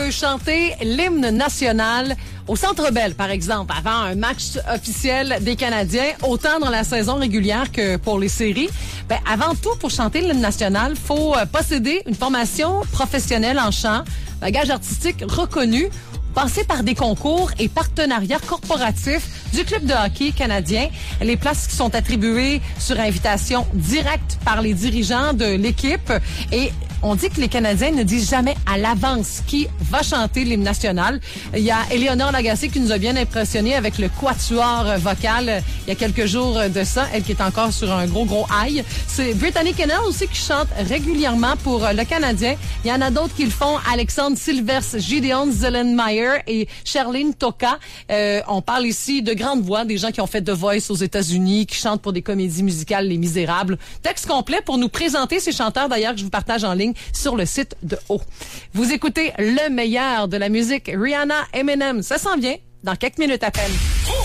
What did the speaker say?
peut chanter l'hymne national au Centre Bell, par exemple, avant un match officiel des Canadiens, autant dans la saison régulière que pour les séries. Ben, avant tout, pour chanter l'hymne national, faut posséder une formation professionnelle en chant, bagage artistique reconnu, passer par des concours et partenariats corporatifs du club de hockey canadien. Les places qui sont attribuées sur invitation directe par les dirigeants de l'équipe. Et on dit que les Canadiens ne disent jamais à l'avance qui va chanter l'hymne national. Il y a Éléonore Lagacé qui nous a bien impressionnés avec le quatuor vocal il y a quelques jours de ça, elle qui est encore sur un gros high. C'est Brittany Kennel aussi qui chante régulièrement pour le Canadien. Il y en a d'autres qui le font, Alexandre Silvers, Gideon Zellenmeyer et Charlene Toka. On parle ici de grandes voix, des gens qui ont fait The Voice aux États-Unis, qui chantent pour des comédies musicales Les Misérables. Texte complet pour nous présenter ces chanteurs, d'ailleurs, que je vous partage en ligne sur le site de O. Vous écoutez le meilleur de la musique Rihanna, Eminem. Ça s'en vient dans quelques minutes à peine.